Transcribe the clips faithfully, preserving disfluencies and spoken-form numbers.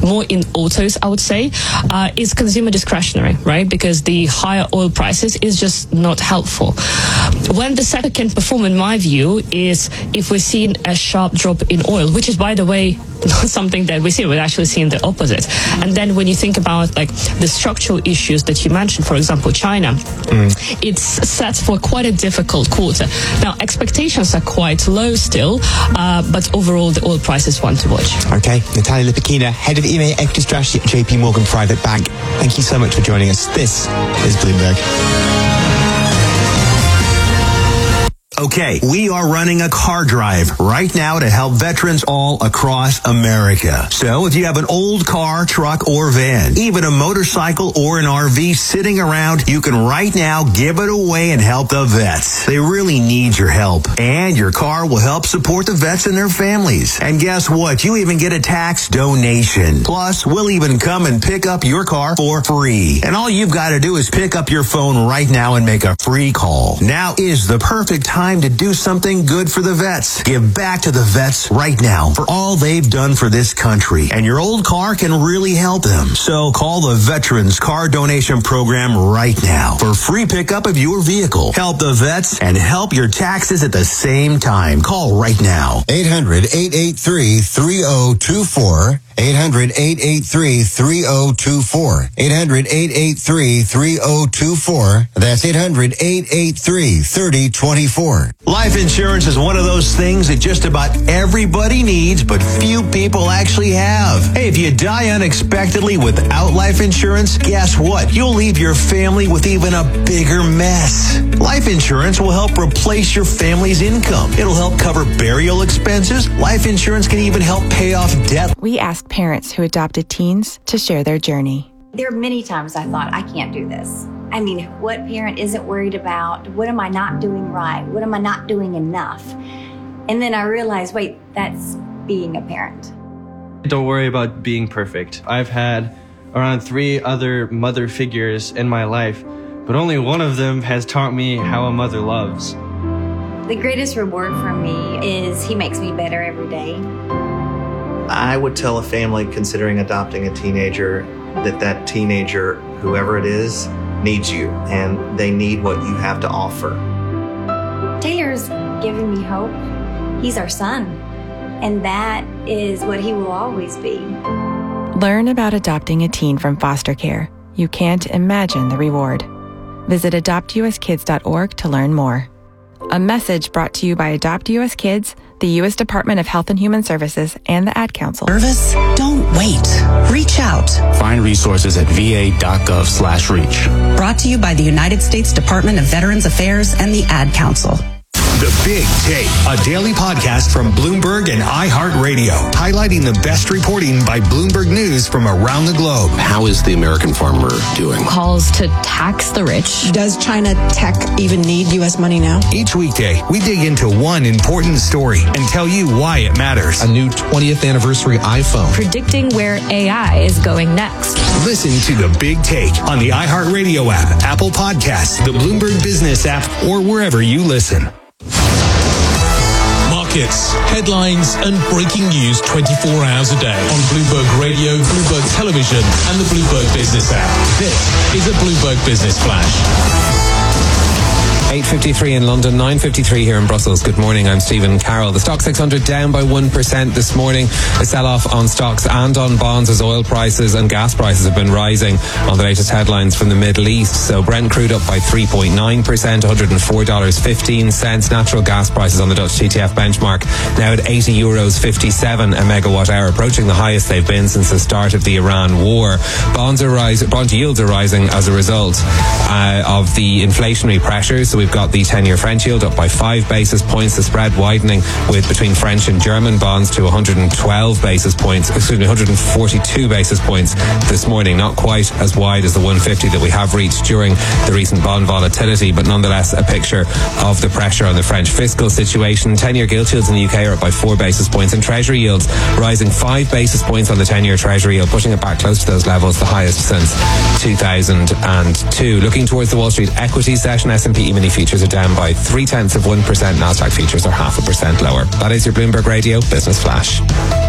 more in autos, I would say, uh, is consumer discretionary, right? Because the higher oil prices is just not helpful. When the sector can perform, in my view, is if we're seeing a sharp drop in oil, which is, by the way, not something that we see. We're actually seeing the opposite. And then when you think about like the structural issues that you mentioned, for example, China, mm. it's set for quite a difficult quarter. Now, expectations are quite low still, uh, but overall the oil price is one to watch. Okay, Natalia Lipakina, Head of E M A Equity Strategy at J P Morgan Private Bank. Thank you so much for joining us. This is Bloomberg. Okay, we are running a car drive right now to help veterans all across America. So if you have an old car, truck, or van, even a motorcycle or an R V sitting around, you can right now give it away and help the vets. They really need your help. And your car will help support the vets and their families. And guess what? You even get a tax donation. Plus, we'll even come and pick up your car for free. And all you've got to do is pick up your phone right now and make a free call. Now is the perfect time to do something good for the vets. Give back to the vets right now for all they've done for this country. And your old car can really help them. So call the Veterans Car Donation Program right now for free pickup of your vehicle. Help the vets and help your taxes at the same time. Call right now. eight hundred, eight eight three, three oh two four. eight hundred, eight eight three, three oh two four. eight hundred, eight eight three, three oh two four. That's eight hundred, eight eight three, three oh two four. Life insurance is one of those things that just about everybody needs, but few people actually have. Hey, if you die unexpectedly without life insurance, guess what? You'll leave your family with even a bigger mess. Life insurance will help replace your family's income. It'll help cover burial expenses. Life insurance can even help pay off debt. We asked parents who adopted teens to share their journey. There are many times I thought, I can't do this. I mean, what parent isn't worried about, what am I not doing right? What am I not doing enough? And then I realized, wait, that's being a parent. Don't worry about being perfect. I've had around three other mother figures in my life, but only one of them has taught me how a mother loves. The greatest reward for me is he makes me better every day. I would tell a family considering adopting a teenager that that teenager, whoever it is, needs you, and they need what you have to offer. Taylor's giving me hope. He's our son, and that is what he will always be. Learn about adopting a teen from foster care. You can't imagine the reward. Visit adopt u s kids dot org to learn more. A message brought to you by Adopt U S Kids, the U S Department of Health and Human Services, and the Ad Council. Service? Don't wait. Reach out. Find resources at va.gov slash reach. Brought to you by the United States Department of Veterans Affairs and the Ad Council. The Big Take, a daily podcast from Bloomberg and iHeartRadio, highlighting the best reporting by Bloomberg News from around the globe. How is the American farmer doing? Calls to tax the rich. Does China tech even need U S money now? Each weekday, we dig into one important story and tell you why it matters. A new twentieth anniversary iPhone. Predicting where A I is going next. Listen to The Big Take on the iHeartRadio app, Apple Podcasts, the Bloomberg Business app, or wherever you listen. Markets, headlines, and breaking news twenty-four hours a day on Bloomberg Radio, Bloomberg Television, and the Bloomberg Business app. This is a Bloomberg Business Flash. eight fifty-three in London, nine fifty-three here in Brussels. Good morning, I'm Stephen Carroll. The Stock six hundred down by one percent this morning. A sell-off on stocks and on bonds as oil prices and gas prices have been rising on the latest headlines from the Middle East. So Brent crude up by three point nine percent, one hundred four dollars and fifteen cents. Natural gas prices on the Dutch T T F benchmark now at eighty euros fifty-seven a megawatt hour, approaching the highest they've been since the start of the Iran war. Bonds are rising, bond yields are rising as a result uh, of the inflationary pressures. So we've got the ten-year French yield up by five basis points, the spread widening with between French and German bonds to one hundred twelve basis points, excuse me, one hundred forty-two basis points this morning. Not quite as wide as the one fifty that we have reached during the recent bond volatility, but nonetheless a picture of the pressure on the French fiscal situation. ten-year gilt yields in the U K are up by four basis points, and Treasury yields rising five basis points on the ten-year Treasury yield, pushing it back close to those levels, the highest since two thousand two. Looking towards the Wall Street equities session, S and P E-mini futures are down by three tenths of one percent. Nasdaq futures are half a percent lower. That is your Bloomberg Radio Business Flash.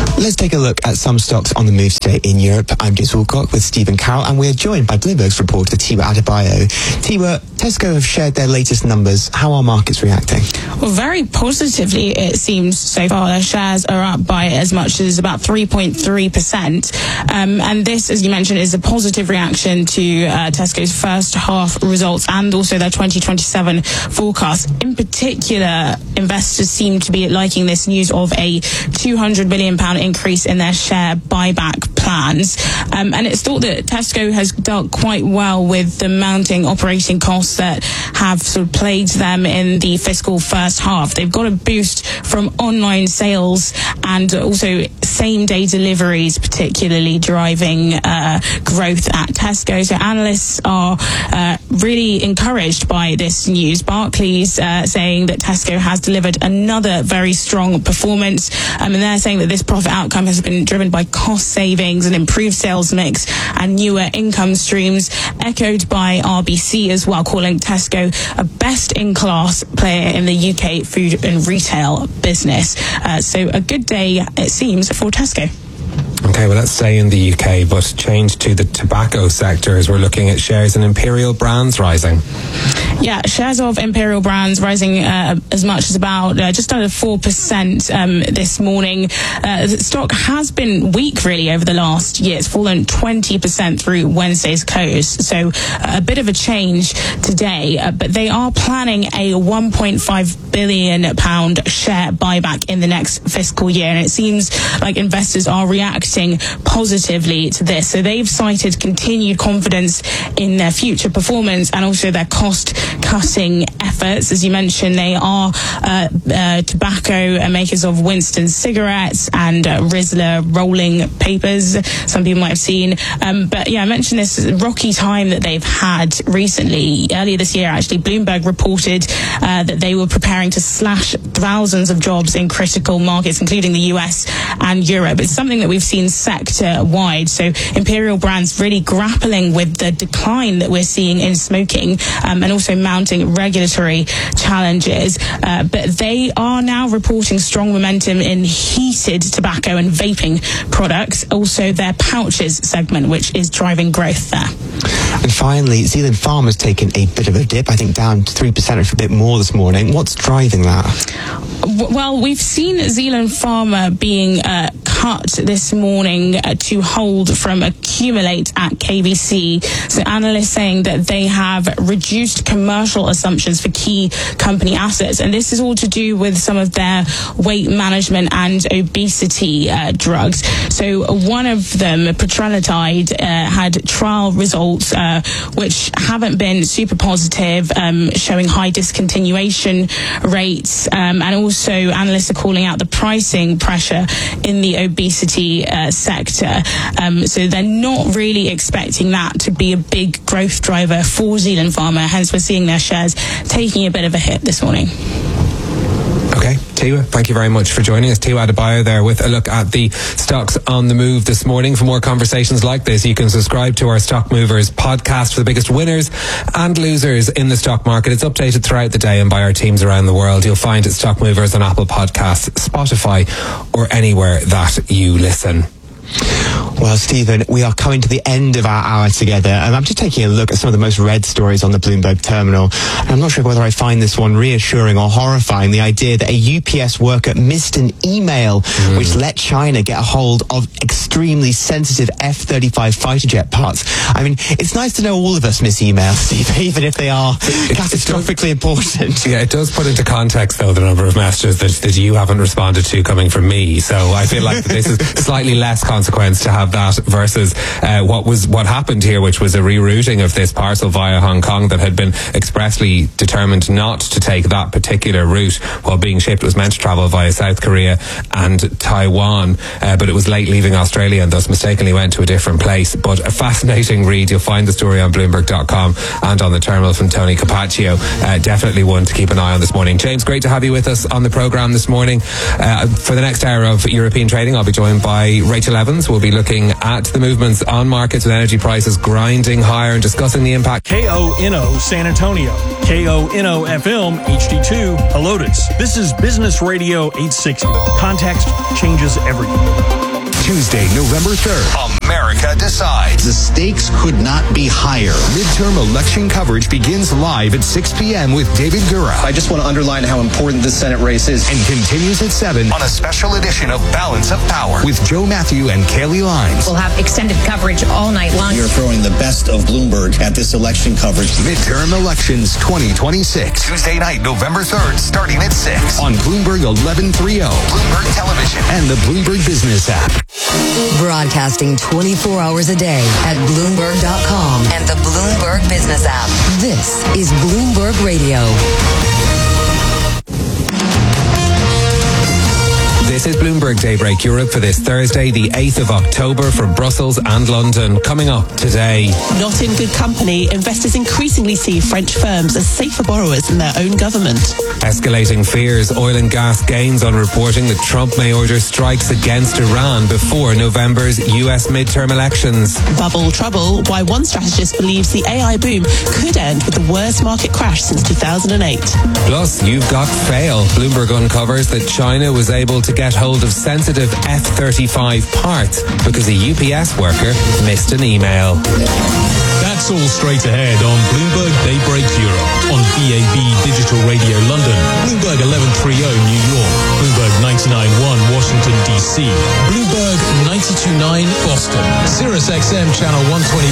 Let's take a look at some stocks on the move today in Europe. I'm James Woolcock with Stephen Carroll, and we're joined by Bloomberg's reporter Tiwa Adebayo. Tiwa, Tesco have shared their latest numbers. How are markets reacting? Well, very positively, it seems so far. Their shares are up by as much as about three point three percent. Um, and this, as you mentioned, is a positive reaction to uh, Tesco's first half results and also their twenty twenty-seven forecast. In particular, investors seem to be liking this news of a two hundred million pounds increase in their share buyback plans. Um, and it's thought that Tesco has dealt quite well with the mounting operating costs that have sort of plagued them in the fiscal first half. They've got a boost from online sales and also same-day deliveries, particularly driving uh, growth at Tesco. So analysts are uh, really encouraged by this news. Barclays uh, saying that Tesco has delivered another very strong performance, um, and they're saying that this profit outcome has been driven by cost savings and improved sales mix and newer income streams, echoed by R B C as well, calling Tesco a best-in-class player in the U K food and retail business. Uh, so a good day, it seems, for Tesco. Okay, well, let's stay in the U K, but change to the tobacco sector as we're looking at shares in Imperial Brands rising. Yeah, shares of Imperial Brands rising uh, as much as about uh, just under four percent um, this morning. Uh, the stock has been weak, really, over the last year. It's fallen twenty percent through Wednesday's close. So uh, a bit of a change today, uh, but they are planning a one point five billion pounds share buyback in the next fiscal year. And it seems like investors are reacting positively to this. So they've cited continued confidence in their future performance and also their cost cutting efforts. As you mentioned, they are uh, uh, tobacco makers of Winston cigarettes and uh, Rizla rolling papers. Some people might have seen. Um, but yeah, I mentioned this rocky time that they've had recently. Earlier this year, actually, Bloomberg reported uh, that they were preparing to slash thousands of jobs in critical markets, including the U S and Europe. It's something that we've seen sector-wide. So Imperial Brands really grappling with the decline that we're seeing in smoking um, and also mounting regulatory challenges. Uh, but they are now reporting strong momentum in heated tobacco and vaping products, also their pouches segment, which is driving growth there. And finally, Zealand Pharma has taken a bit of a dip, I think down to three percent or a bit more this morning. What's driving that? Well, we've seen Zealand Pharma being uh, cut this morning uh, to hold from accumulate at K B C. So analysts saying that they have reduced commercial assumptions for key company assets. And this is all to do with some of their weight management and obesity uh, drugs. So one of them, petrelintide, uh, had trial results uh, which haven't been super positive, um, showing high discontinuation rates. Um, and also analysts are calling out the pricing pressure in the obesity uh, sector. Um, so they're not really expecting that to be a big growth driver for Zealand Pharma. Hence, we're seeing their shares taking a bit of a hit this morning. Okay, Tiwa, thank you very much for joining us. Tiwa Adebayo there with a look at the stocks on the move this morning. For more conversations like this, you can subscribe to our Stock Movers podcast for the biggest winners and losers in the stock market. It's updated throughout the day and by our teams around the world. You'll find it Stock Movers on Apple Podcasts, Spotify, or anywhere that you listen. Well, Stephen, we are coming to the end of our hour together, and I'm just taking a look at some of the most read stories on the Bloomberg terminal. And I'm not sure whether I find this one reassuring or horrifying. The idea that a U P S worker missed an email mm. which let China get a hold of extremely sensitive F thirty-five fighter jet parts. I mean, it's nice to know all of us miss emails, Stephen, even if they are it, catastrophically it does, important. Yeah, it does put into context, though, the number of messages that, that you haven't responded to coming from me. So I feel like this is slightly less consequence to have that versus uh, what was what happened here, which was a rerouting of this parcel via Hong Kong that had been expressly determined not to take that particular route while being shipped. It was meant to travel via South Korea and Taiwan, uh, but it was late leaving Australia and thus mistakenly went to a different place. But a fascinating read. You'll find the story on Bloomberg dot com and on the terminal from Tony Capaccio. Uh, definitely one to keep an eye on this morning. James, great to have you with us on the programme this morning. Uh, for the next hour of European trading, I'll be joined by Rachel Evans. We'll be looking at the movements on markets with energy prices grinding higher and discussing the impact. K O N O San Antonio, K O N O F M H D two Helotes. This is Business Radio eight sixty. Context changes everything. Tuesday, November third. America Decides. The stakes could not be higher. Midterm election coverage begins live at six p.m. with David Gura. I just want to underline how important this Senate race is. And continues at seven on a special edition of Balance of Power with Joe Matthew and Kaylee Lines. We'll have extended coverage all night long. You're throwing the best of Bloomberg at this election coverage. Midterm Elections twenty twenty-six. Tuesday night, November third, starting at six on Bloomberg eleven thirty, Bloomberg Television, and the Bloomberg Business app. Broadcasting twenty-four hours a day at Bloomberg dot com and the Bloomberg Business app. This is Bloomberg Radio. This is Bloomberg Daybreak Europe for this Thursday, the eighth of October, from Brussels and London. Coming up today. Not in good company. Investors increasingly see French firms as safer borrowers than their own government. Escalating fears. Oil and gas gains on reporting that Trump may order strikes against Iran before November's U S midterm elections. Bubble trouble. Why one strategist believes the A I boom could end with the worst market crash since two thousand eight. Plus, you've got fail. Bloomberg uncovers that China was able to get hold of sensitive F thirty-five parts because a U P S worker missed an email. That's all straight ahead on Bloomberg Daybreak Europe on B A B Digital Radio London, Bloomberg eleven thirty New York, Bloomberg ninety-nine point one Washington D C, Bloomberg ninety-two point nine Boston, Sirius X M channel one twenty.